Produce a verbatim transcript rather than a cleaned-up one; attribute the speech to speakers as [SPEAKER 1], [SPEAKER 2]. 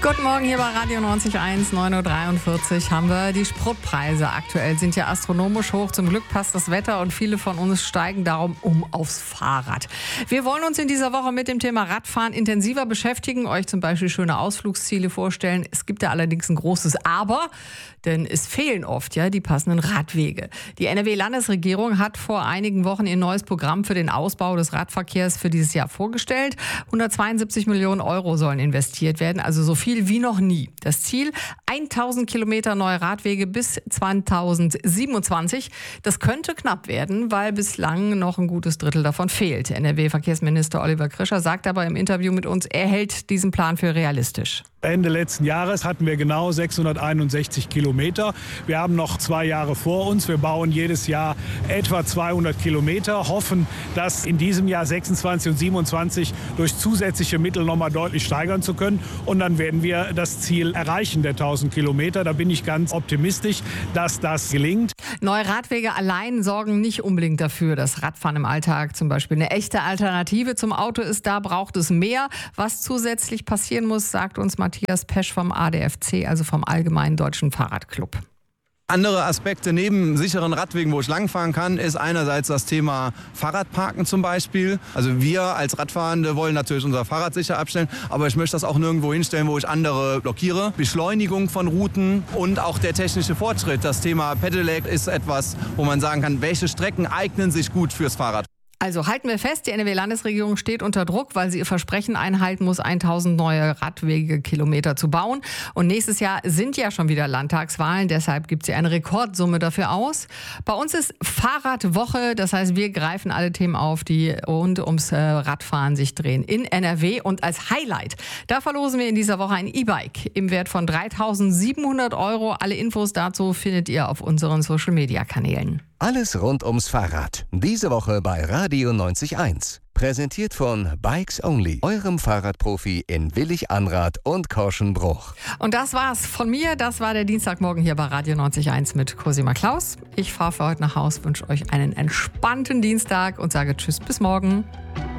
[SPEAKER 1] Guten Morgen hier bei Radio neunzig Komma eins, neun Uhr dreiundvierzig haben wir die Spritpreise. Aktuell sind ja astronomisch hoch. Zum Glück passt das Wetter und viele von uns steigen darum um aufs Fahrrad. Wir wollen uns in dieser Woche mit dem Thema Radfahren intensiver beschäftigen, euch zum Beispiel schöne Ausflugsziele vorstellen. Es gibt da allerdings ein großes Aber, denn es fehlen oft ja die passenden Radwege. Die N R W-Landesregierung hat vor einigen Wochen ihr neues Programm für den Ausbau des Radverkehrs für dieses Jahr vorgestellt. hundertzweiundsiebzig Millionen Euro sollen investiert werden, also so viel wie noch nie. Das Ziel, tausend Kilometer neue Radwege bis zweitausendsiebenundzwanzig. Das könnte knapp werden, weil bislang noch ein gutes Drittel davon fehlt. N R W-Verkehrsminister Oliver Krischer sagt aber im Interview mit uns, er hält diesen Plan für realistisch.
[SPEAKER 2] Ende letzten Jahres hatten wir genau sechshunderteinundsechzig Kilometer. Wir haben noch zwei Jahre vor uns. Wir bauen jedes Jahr etwa zweihundert Kilometer, hoffen, das in diesem Jahr sechsundzwanzig und siebenundzwanzig durch zusätzliche Mittel noch mal deutlich steigern zu können. Und dann werden wir das Ziel erreichen der tausend Kilometer. Da bin ich ganz optimistisch, dass das gelingt.
[SPEAKER 1] Neue Radwege allein sorgen nicht unbedingt dafür, dass Radfahren im Alltag zum Beispiel eine echte Alternative zum Auto ist. Da braucht es mehr. Was zusätzlich passieren muss, sagt uns Matthias Pesch vom A D F C, also vom Allgemeinen Deutschen Fahrradclub.
[SPEAKER 3] Andere Aspekte neben sicheren Radwegen, wo ich langfahren kann, ist einerseits das Thema Fahrradparken zum Beispiel. Also wir als Radfahrende wollen natürlich unser Fahrrad sicher abstellen, aber ich möchte das auch nirgendwo hinstellen, wo ich andere blockiere. Beschleunigung von Routen und auch der technische Fortschritt. Das Thema Pedelec ist etwas, wo man sagen kann, welche Strecken eignen sich gut fürs Fahrrad.
[SPEAKER 1] Also halten wir fest, die N R W-Landesregierung steht unter Druck, weil sie ihr Versprechen einhalten muss, tausend neue Radwegekilometer zu bauen. Und nächstes Jahr sind ja schon wieder Landtagswahlen, deshalb gibt sie eine Rekordsumme dafür aus. Bei uns ist Fahrradwoche, das heißt, wir greifen alle Themen auf, die rund ums Radfahren sich drehen in N R W. Und als Highlight, da verlosen wir in dieser Woche ein E-Bike im Wert von dreitausendsiebenhundert Euro. Alle Infos dazu findet ihr auf unseren Social-Media-Kanälen.
[SPEAKER 4] Alles rund ums Fahrrad. Diese Woche bei Radio neunzig Komma eins. Präsentiert von Bikes Only, eurem Fahrradprofi in Willig-Anrath und Korschenbruch.
[SPEAKER 1] Und das war's von mir. Das war der Dienstagmorgen hier bei Radio neunzig Komma eins mit Cosima Klaus. Ich fahre für heute nach Haus, wünsche euch einen entspannten Dienstag und sage Tschüss, bis morgen.